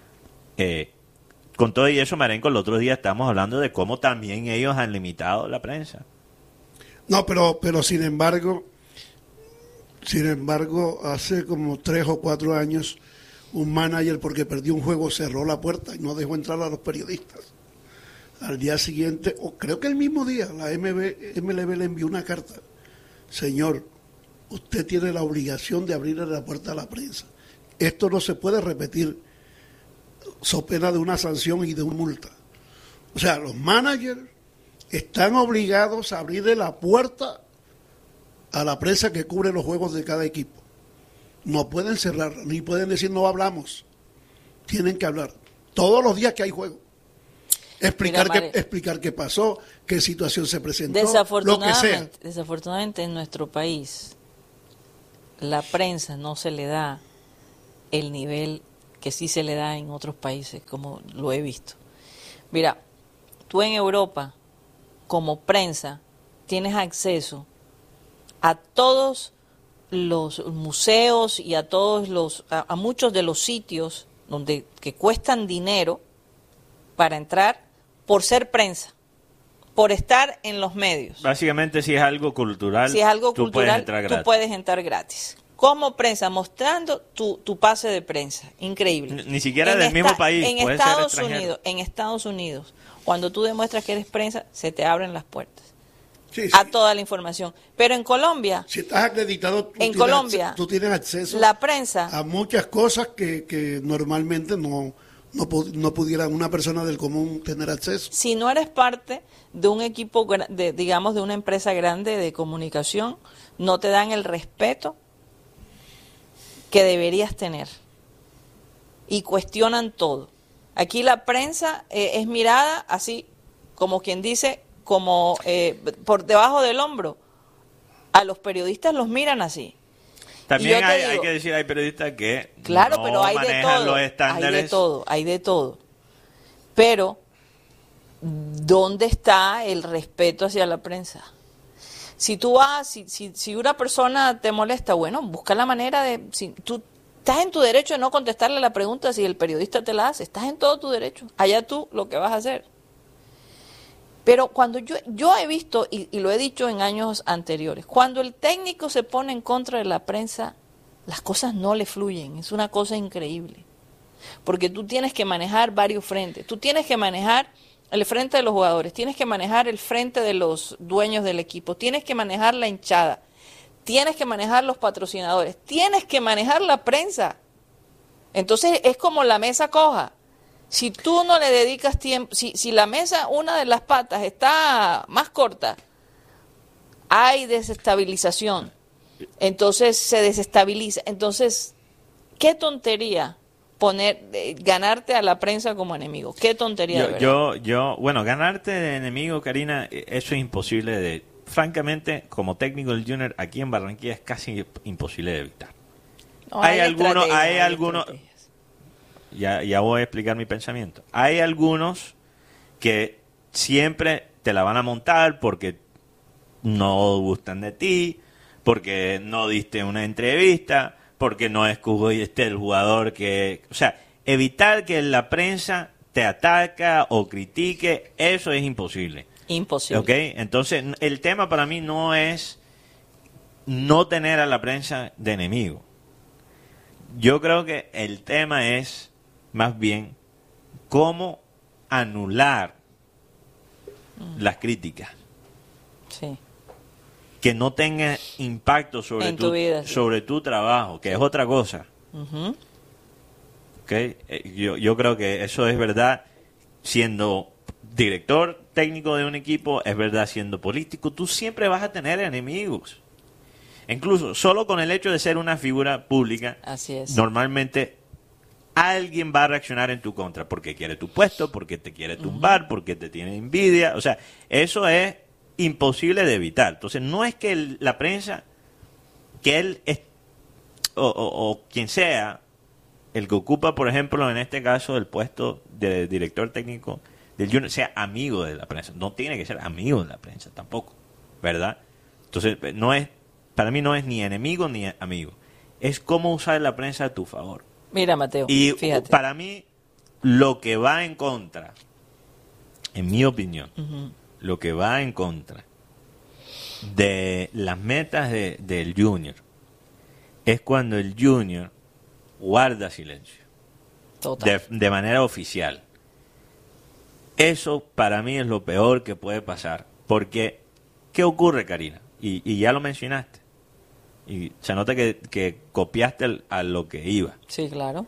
Con todo y eso, Marenco, el otro día estábamos hablando de cómo también ellos han limitado la prensa. No, pero sin embargo, hace como 3 o 4 años, un manager, porque perdió un juego, cerró la puerta y no dejó entrar a los periodistas. Al día siguiente, o creo que el mismo día, la MLB le envió una carta. Señor, usted tiene la obligación de abrirle la puerta a la prensa. Esto no se puede repetir, so pena de una sanción y de una multa. O sea, los managers están obligados a abrirle la puerta a la prensa que cubre los juegos de cada equipo. No pueden cerrarla, ni pueden decir no hablamos. Tienen que hablar todos los días que hay juego. Explicar qué pasó, qué situación se presentó, lo que sea. Desafortunadamente en nuestro país la prensa no se le da el nivel que sí se le da en otros países, como lo he visto. Mira, tú en Europa, como prensa, tienes acceso a todos los museos y a muchos de los sitios que cuestan dinero para entrar por ser prensa, por estar en los medios. Básicamente, si es algo cultural, tú puedes entrar gratis. Como prensa, mostrando tu pase de prensa. Increíble. Ni siquiera del mismo país. En Estados Unidos, cuando tú demuestras que eres prensa, se te abren las puertas a toda la información. Pero en Colombia, si estás acreditado, tú tienes acceso la prensa a muchas cosas que normalmente no pudiera una persona del común tener acceso. Si no eres parte de un equipo, digamos, de una empresa grande de comunicación, no te dan el respeto que deberías tener y cuestionan todo. Aquí la prensa es mirada así, como quien dice, como por debajo del hombro. A los periodistas los miran así. También hay que decir, hay periodistas que claro, no pero hay de todo, los estándares. Hay de todo. Pero, ¿dónde está el respeto hacia la prensa? Si tú si una persona te molesta, bueno, busca la manera si tú estás en tu derecho de no contestarle la pregunta si el periodista te la hace, estás en todo tu derecho, allá tú lo que vas a hacer. Pero cuando yo he visto, y lo he dicho en años anteriores, cuando el técnico se pone en contra de la prensa, las cosas no le fluyen, es una cosa increíble. Porque tú tienes que manejar varios frentes, tú tienes que manejar el frente de los jugadores, tienes que manejar el frente de los dueños del equipo, tienes que manejar la hinchada, tienes que manejar los patrocinadores, tienes que manejar la prensa. Entonces es como la mesa coja. Si tú no le dedicas tiempo, si la mesa, una de las patas está más corta, hay desestabilización. Entonces se desestabiliza. Entonces, qué tontería ganarte a la prensa como enemigo. Qué tontería. Bueno, ganarte de enemigo, Karina, eso es imposible francamente, como técnico del Junior aquí en Barranquilla es casi imposible de evitar. No, hay algunos. Ya voy a explicar mi pensamiento. Hay algunos que siempre te la van a montar porque no gustan de ti, porque no diste una entrevista, porque no escogiste el jugador que... O sea, evitar que la prensa te ataca o critique, eso es imposible. Imposible. ¿Ok? Entonces, el tema para mí no es no tener a la prensa de enemigo. Yo creo que el tema es más bien cómo anular las críticas. Sí. Que no tenga impacto sobre tu vida, sí, sobre tu trabajo, que es otra cosa. Uh-huh. ¿Okay? Yo creo que eso es verdad siendo director técnico de un equipo, es verdad siendo político, tú siempre vas a tener enemigos. Incluso solo con el hecho de ser una figura pública, así es, normalmente alguien va a reaccionar en tu contra porque quiere tu puesto, porque te quiere tumbar, uh-huh, porque te tiene envidia. O sea, eso es imposible de evitar. Entonces, no es que la prensa, que él es, o quien sea, el que ocupa, por ejemplo, en este caso, el puesto de director técnico del Junior, sea amigo de la prensa. No tiene que ser amigo de la prensa tampoco, ¿verdad? Entonces, para mí no es ni enemigo ni amigo. Es cómo usar la prensa a tu favor. Mira, Mateo, y fíjate. Para mí, lo que va en contra, en mi opinión, uh-huh, lo que va en contra de las metas del Junior es cuando el Junior guarda silencio. Total. De manera oficial. Eso para mí es lo peor que puede pasar. Porque, ¿qué ocurre, Karina? Y ya lo mencionaste. Y se nota que copiaste a lo que iba. Sí, claro.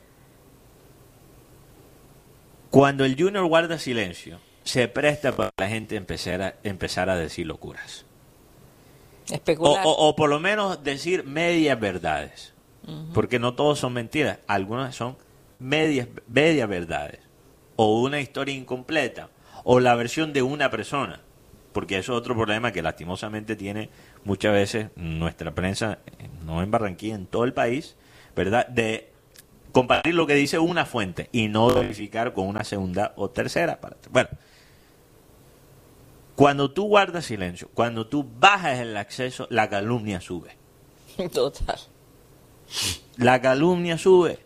Cuando el Junior guarda silencio, se presta para la gente empezar a decir locuras. Especular. O por lo menos decir medias verdades. Uh-huh. Porque no todos son mentiras. Algunas son medias verdades. O una historia incompleta. O la versión de una persona. porque eso es otro problema que lastimosamente tiene muchas veces nuestra prensa, no en Barranquilla, en todo el país, ¿verdad? De compartir lo que dice una fuente y no verificar con una segunda o tercera parte. Bueno, cuando tú guardas silencio, cuando tú bajas el acceso, la calumnia sube. Total. La calumnia sube.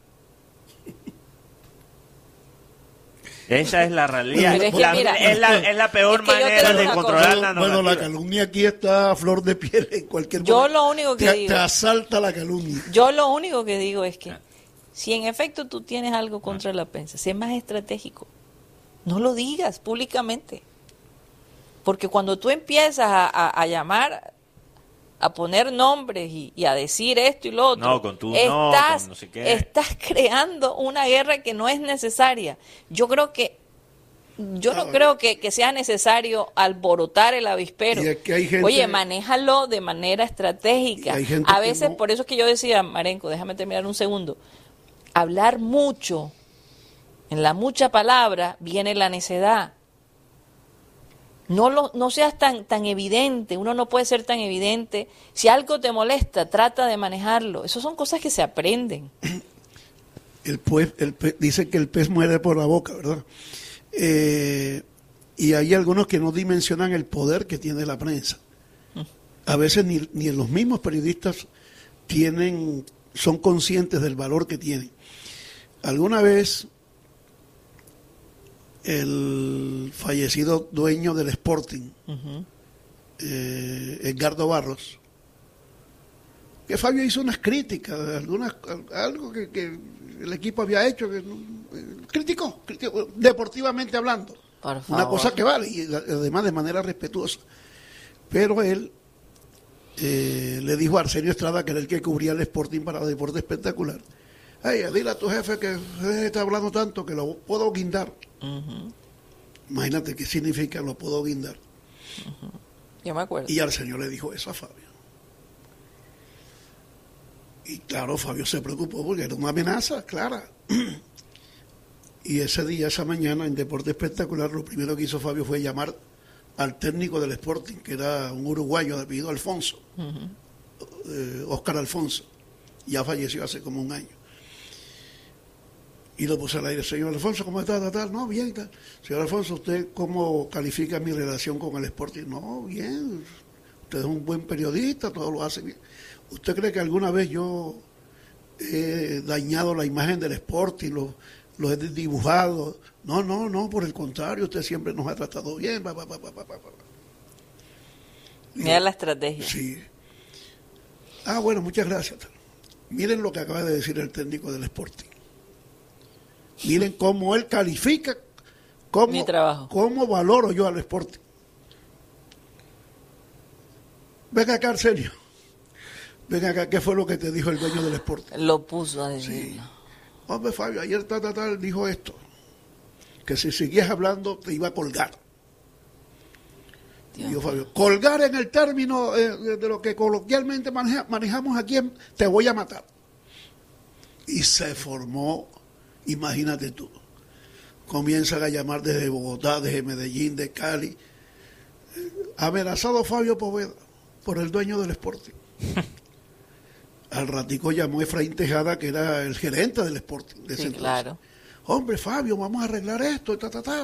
Esa es la realidad. Pero es que mira, es la peor manera de controlar la narrativa. Bueno, la calumnia aquí está a flor de piel en cualquier yo momento. lo único que digo, te asalta la calumnia. Yo lo único que digo es que si en efecto tú tienes algo contra la prensa, sé más estratégico. No lo digas públicamente. Porque cuando tú empiezas a llamar, a poner nombres y a decir esto y lo otro, no, con tu estás, con no sé qué. Estás creando una guerra que no es necesaria. Yo no creo que sea necesario alborotar el avispero. Y es que hay gente, oye, manéjalo de manera estratégica. A veces, no. por eso es que yo decía, Marenco, déjame terminar un segundo, hablar mucho, en la mucha palabra viene la necedad. No seas tan evidente, uno no puede ser tan evidente. Si algo te molesta, trata de manejarlo. Esas son cosas que se aprenden. Dicen que el pez muere por la boca, ¿verdad? Y hay algunos que no dimensionan el poder que tiene la prensa. A veces ni los mismos periodistas son conscientes del valor que tienen. Alguna vez el fallecido dueño del Sporting, Edgardo Barros, que Fabio hizo unas críticas, algo que el equipo había hecho, criticó deportivamente hablando, una cosa que vale, y además de manera respetuosa, pero él le dijo a Arsenio Estrada, que era el que cubría el Sporting para Deporte Espectacular: hey, dile a tu jefe que está hablando tanto que lo puedo guindar. Imagínate qué significa lo puedo guindar. Yo me acuerdo. Y Arsenio le dijo eso a Fabio. Y claro, Fabio se preocupó porque era una amenaza clara. Y ese día, esa mañana, en Deporte Espectacular, lo primero que hizo Fabio fue llamar al técnico del Sporting, que era un uruguayo de apellido Alfonso, Óscar Alfonso. Ya falleció hace como un año. Y lo puse al aire: señor Alfonso, ¿cómo está? Tal? No, bien. Tal. Señor Alfonso, ¿usted cómo califica mi relación con el Sporting? No, bien. Usted es un buen periodista, todo lo hace bien. ¿Usted cree que alguna vez yo he dañado la imagen del Sporting, lo he dibujado? No, por el contrario, usted siempre nos ha tratado bien. Mira la estrategia. Sí. Bueno, muchas gracias. Miren lo que acaba de decir el técnico del Sporting. Miren cómo él califica, mi trabajo, cómo valoro yo al Sporting. Venga acá, Arsenio. Venga acá, ¿qué fue lo que te dijo el dueño del Sporting? Lo puso a decir. Sí. Hombre, Fabio, ayer tal dijo esto, que si seguías hablando te iba a colgar. Dijo Fabio: colgar en el término de lo que coloquialmente manejamos aquí, te voy a matar. Y se formó. Imagínate tú, comienzan a llamar desde Bogotá, desde Medellín, de Cali. Amenazado Fabio Poveda por el dueño del Sporting. Al ratico llamó Efraín Tejada, que era el gerente del Sporting. De ese claro. Hombre, Fabio, vamos a arreglar esto.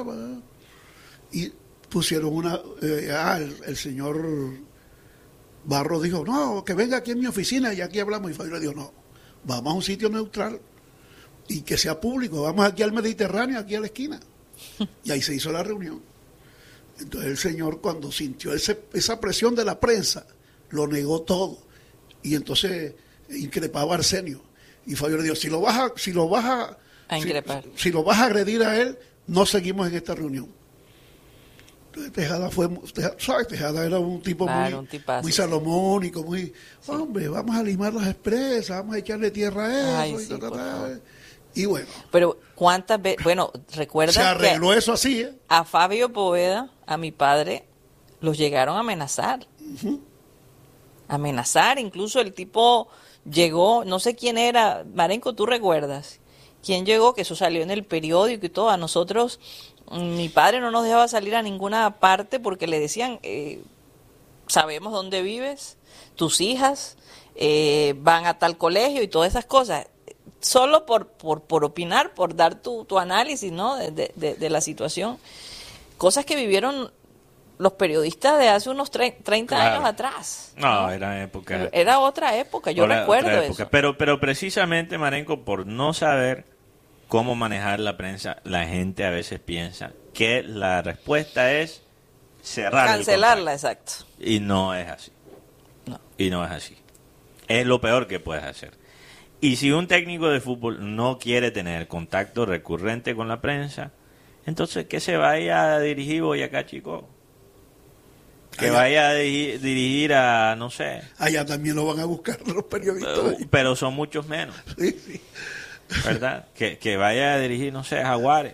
Y pusieron el señor Barros dijo: no, que venga aquí en mi oficina y aquí hablamos. Y Fabio le dijo: no, vamos a un sitio neutral y que sea público, vamos aquí al Mediterráneo, aquí a la esquina. Y ahí se hizo la reunión. Entonces el señor, cuando sintió esa presión de la prensa, lo negó todo. Y entonces increpaba a Arsenio. Y Fabio le dijo: si lo vas a increpar, si lo vas a agredir a él, no seguimos en esta reunión. Entonces Tejada era un tipo muy salomónico, muy, hombre, vamos a limar las expresas, vamos a echarle tierra a eso. Y bueno. Pero cuántas veces, recuerda se arregló eso así, a Fabio Poveda, a mi padre, los llegaron a amenazar. Amenazar, incluso el tipo llegó, no sé quién era, Marenco, ¿tú recuerdas? ¿Quién llegó? Que eso salió en el periódico y todo, a nosotros Mi padre no nos dejaba salir a ninguna parte porque le decían, sabemos dónde vives, tus hijas van a tal colegio y todas esas cosas. Solo por opinar, por dar tu análisis, ¿no? de la situación. Cosas que vivieron los periodistas de hace unos 30 años atrás. No, era época. Era otra época, yo recuerdo eso. Pero precisamente, Marenco, por no saber cómo manejar la prensa, la gente a veces piensa que la respuesta es cancelarla, exacto. Y no es así. No. Y no es así. Es lo peor que puedes hacer. Y si un técnico de fútbol no quiere tener contacto recurrente con la prensa, entonces que se vaya a dirigir Boyacá Chico. Que vaya a dirigir a, no sé. Allá también lo van a buscar los periodistas. Pero son muchos menos. Sí. ¿Verdad? Que vaya a dirigir, no sé, a Jaguares.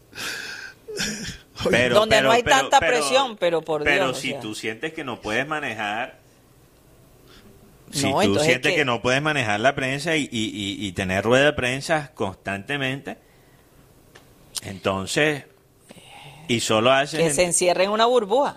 Donde no hay tanta presión, pero por Dios. Pero si tú sientes que no puedes manejar, que no puedes manejar la prensa y tener rueda de prensa constantemente, entonces, y solo haces... Que se encierre en una burbuja.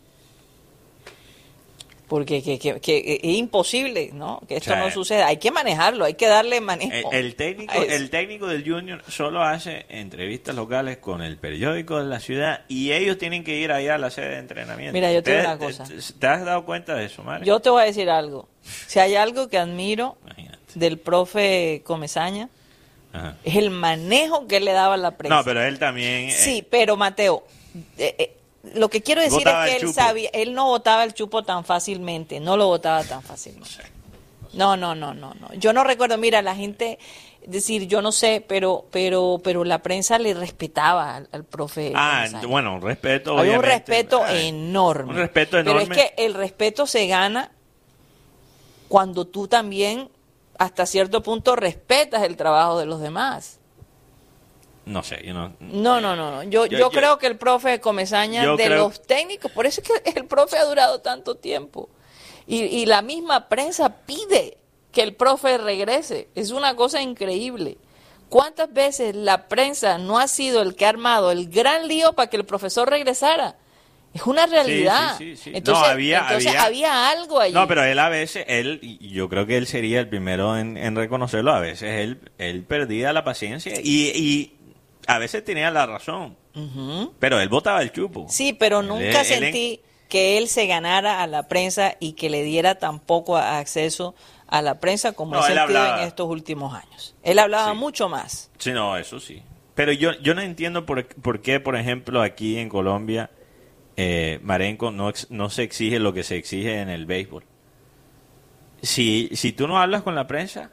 Porque que es imposible, ¿no? Que esto no suceda. Hay que manejarlo, hay que darle manejo. El técnico del Junior solo hace entrevistas locales con el periódico de la ciudad y ellos tienen que ir allá a la sede de entrenamiento. Mira, yo te digo una cosa. ¿Te has dado cuenta de eso, Mario? Yo te voy a decir algo. Si hay algo que admiro del profe Comesaña, es el manejo que él le daba a la prensa. No, pero él también... Sí, pero Mateo... lo que quiero decir es que él no botaba el chupo tan fácilmente, no lo botaba tan fácilmente. No. Yo no recuerdo, mira, la gente decir, yo no sé, pero la prensa le respetaba al profe. Bueno, un respeto. Había un respeto enorme. Un respeto enorme. Pero es que el respeto se gana cuando tú también, hasta cierto punto, respetas el trabajo de los demás. No sé, yo no... No. Yo creo que el profe Comesaña, los técnicos, por eso es que el profe ha durado tanto tiempo. Y la misma prensa pide que el profe regrese. Es una cosa increíble. ¿Cuántas veces la prensa no ha sido el que ha armado el gran lío para que el profesor regresara? Es una realidad. Sí. Entonces, había algo ahí. No, pero él a veces, yo creo que él sería el primero en reconocerlo, a veces él perdía la paciencia y a veces tenía la razón, pero él botaba el chupo. Sí, pero nunca sentí que él se ganara a la prensa y que le diera tampoco acceso a la prensa como he sentido en estos últimos años. Él hablaba mucho más. Sí, no, eso sí. Pero yo no entiendo por qué, por ejemplo, aquí en Colombia, Marenco, no se exige lo que se exige en el béisbol. Si tú no hablas con la prensa,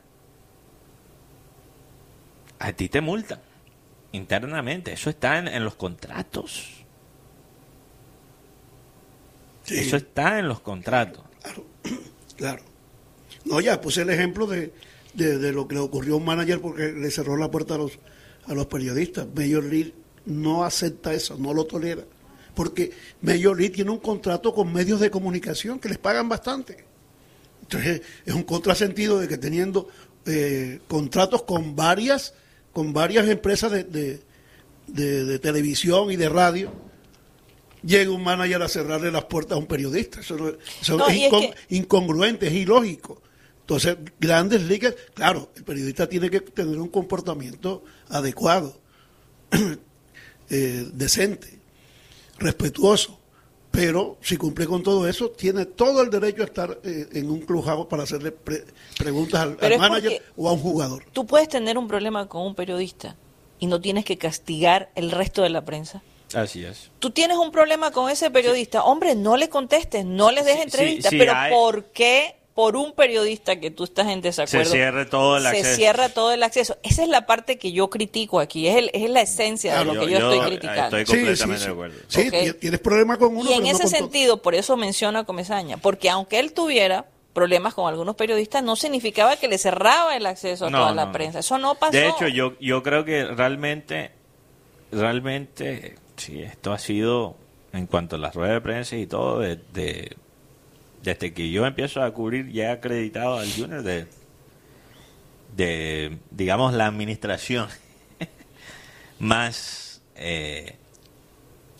a ti te multan. Internamente, eso está en los contratos. Sí. Eso está en los contratos. Claro. No, ya puse el ejemplo de lo que le ocurrió a un manager porque le cerró la puerta a los periodistas. Major League no acepta eso, no lo tolera. Porque Major League tiene un contrato con medios de comunicación que les pagan bastante. Entonces, es un contrasentido de que teniendo contratos con varias empresas de televisión y de radio, llega un manager a cerrarle las puertas a un periodista. Eso es incongruente, es ilógico. Entonces, Grandes Ligas, claro, el periodista tiene que tener un comportamiento adecuado, decente, respetuoso, pero si cumple con todo eso, tiene todo el derecho a estar en un clubhouse para hacerle preguntas al manager o a un jugador. Tú puedes tener un problema con un periodista y no tienes que castigar el resto de la prensa. Así es. Tú tienes un problema con ese periodista, hombre, no le contestes, no les des entrevistas, pero ¿por qué por un periodista que tú estás en desacuerdo se cierra todo el acceso? Esa es la parte que yo critico aquí, es la esencia de lo que yo estoy criticando. Estoy completamente de acuerdo. Sí, okay. Tienes problemas con uno. Y en ese sentido, por eso menciona a Comesaña, porque aunque él tuviera problemas con algunos periodistas, no significaba que le cerraba el acceso a toda la prensa. Eso no pasó. De hecho, yo creo que realmente, sí, esto ha sido, en cuanto a las ruedas de prensa y todo, desde que yo empiezo a cubrir ya acreditado al Junior de digamos, la administración más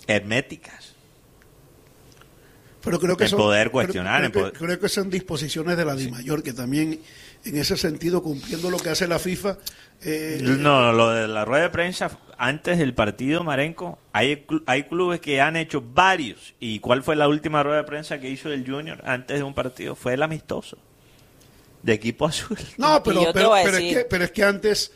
herméticas. Pero creo que poder cuestionar. Creo que son disposiciones de la DIMAYOR, que también, en ese sentido, cumpliendo lo que hace la FIFA. No, lo de la rueda de prensa antes del partido, Marenco, hay clubes que han hecho varios. ¿Y cuál fue la última rueda de prensa que hizo el Junior antes de un partido? Fue el amistoso de equipo azul. No, pero es que antes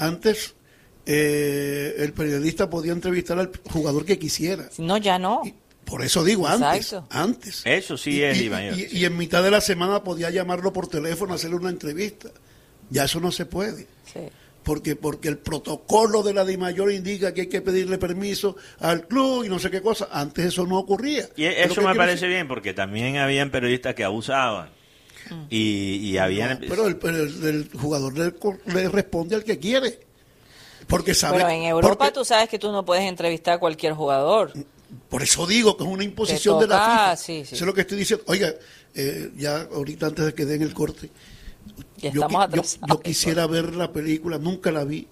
el periodista podía entrevistar al jugador que quisiera. No, ya no. Por eso digo antes. Eso sí es DIMAYOR. Y en mitad de la semana podía llamarlo por teléfono, hacerle una entrevista. Ya eso no se puede. Sí. Porque el protocolo de la DIMAYOR indica que hay que pedirle permiso al club y no sé qué cosa. Antes eso no ocurría. Y eso me parece bien, porque también habían periodistas que abusaban. Y habían... Pero el jugador le responde al que quiere. Porque sabe... Pero en Europa tú sabes que tú no puedes entrevistar a cualquier jugador. Por eso digo que es una imposición de la FIFA. Sí. Eso es lo que estoy diciendo. Oiga, ya ahorita antes de que den el corte, yo quisiera ver la película, nunca la vi,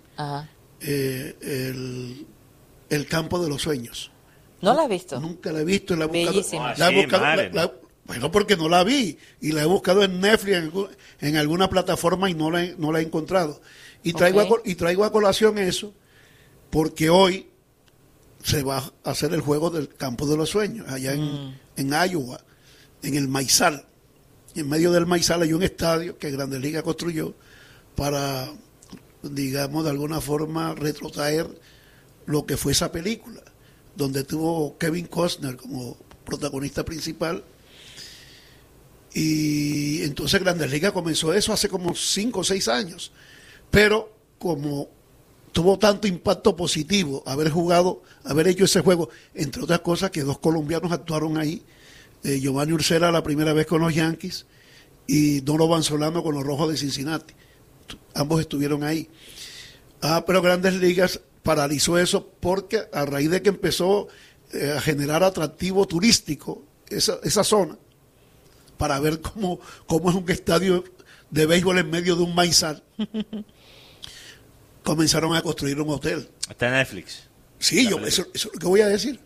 el Campo de los Sueños. ¿No la has visto? Nunca la he visto. Bellísima. Bueno, porque no la vi y la he buscado en Netflix, en alguna plataforma y no la he encontrado. Y traigo a colación eso porque hoy se va a hacer el juego del Campo de los Sueños, allá en Iowa, en el Maizal. En medio del Maizal hay un estadio que Grandes Ligas construyó para, digamos, de alguna forma retrotraer lo que fue esa película, donde tuvo Kevin Costner como protagonista principal. Y entonces Grandes Ligas comenzó eso hace como 5 o 6 años. Pero como tuvo tanto impacto positivo haber hecho ese juego, entre otras cosas que 2 colombianos actuaron ahí, Giovanni Urshela la primera vez con los Yankees y Donovan Solano con los Rojos de Cincinnati. Ambos estuvieron ahí. Pero Grandes Ligas paralizó eso porque a raíz de que empezó a generar atractivo turístico esa zona, para ver cómo es un estadio de béisbol en medio de un maizal, comenzaron a construir un hotel. Está en Netflix. Sí, eso es lo que voy a decir.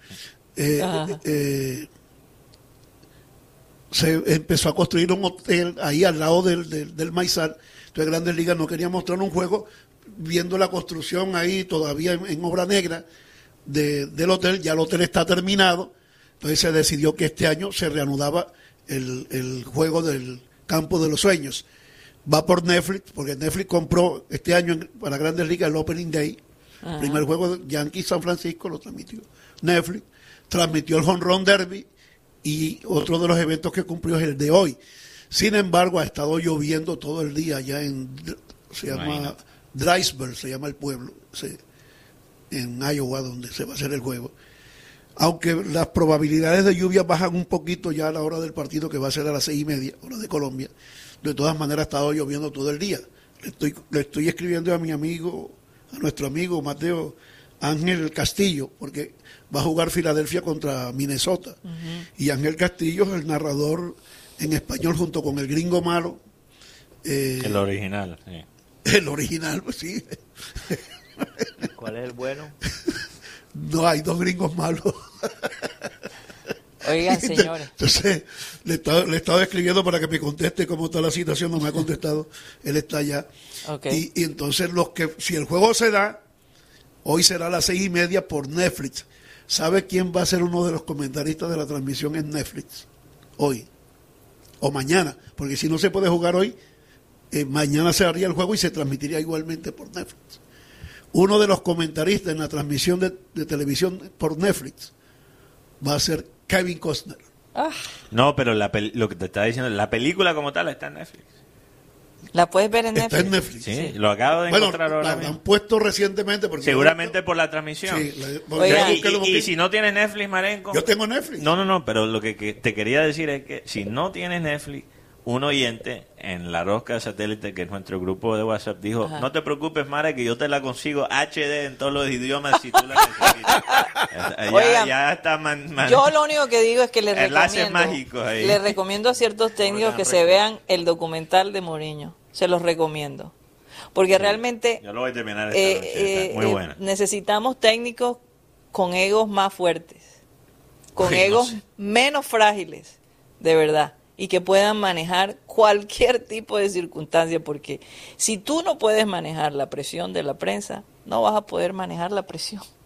Se empezó a construir un hotel ahí al lado del maizal. Entonces Grandes Ligas no quería mostrar un juego viendo la construcción ahí todavía en obra negra del hotel. Ya el hotel está terminado. Entonces se decidió que este año se reanudaba el juego del Campo de los Sueños. Va por Netflix, porque Netflix compró este año para Grandes Ligas el Opening Day. El primer juego de Yankees San Francisco lo transmitió Netflix. Transmitió el Home Run Derby y otro de los eventos que cumplió es el de hoy. Sin embargo, ha estado lloviendo todo el día allá se llama Dreisberg, se llama el pueblo, en Iowa, donde se va a hacer el juego. Aunque las probabilidades de lluvia bajan un poquito ya a la hora del partido, que va a ser a las 6:30, hora de Colombia. De todas maneras ha estado lloviendo todo el día. Le estoy escribiendo a nuestro amigo Mateo Ángel Castillo, porque va a jugar Filadelfia contra Minnesota. Y Ángel Castillo es el narrador en español junto con el gringo malo. El original, sí. El original, pues sí. ¿Cuál es el bueno? No, hay 2 gringos malos. Oigan, señores. Entonces, le he estado escribiendo para que me conteste cómo está la situación, no me ha contestado, él está allá. Okay. Y entonces, si el juego se da, hoy será a las 6:30 por Netflix. ¿Sabe quién va a ser uno de los comentaristas de la transmisión en Netflix? Hoy. O mañana, porque si no se puede jugar hoy, mañana se haría el juego y se transmitiría igualmente por Netflix. Uno de los comentaristas en la transmisión de televisión por Netflix va a ser Kevin Costner. No, pero lo que te estaba diciendo, la película como tal está en Netflix. ¿La puedes ver en Netflix? Está en Netflix. Sí, lo acabo de encontrar ahora mismo. La han puesto recientemente. Porque seguramente por la transmisión. Sí, y si no tienes Netflix, Marenco. Yo tengo Netflix. No, pero lo que te quería decir es que si no tienes Netflix, un oyente en La Rosca de Satélite, que es nuestro grupo de WhatsApp, dijo: no te preocupes, Mara, que yo te la consigo HD en todos los idiomas si tú la necesitas. Oigan, ya está yo lo único que digo es que le recomiendo a ciertos técnicos que se vean el documental de Mourinho. Se los recomiendo. Porque realmente yo lo voy a terminar esta noche. Muy buena. Necesitamos técnicos con egos más fuertes. con Uy, egos no sé. menos frágiles, de verdad, y que puedan manejar cualquier tipo de circunstancia, porque si tú no puedes manejar la presión de la prensa, no vas a poder manejar la presión